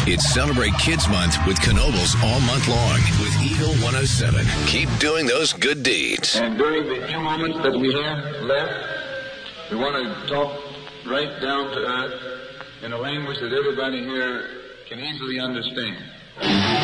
It's Celebrate Kids Month with Knoebels all month long with Eagle 107. Keep doing those good deeds. And during the few moments that we have left, we want to talk right down to earth in a language that everybody here can easily understand.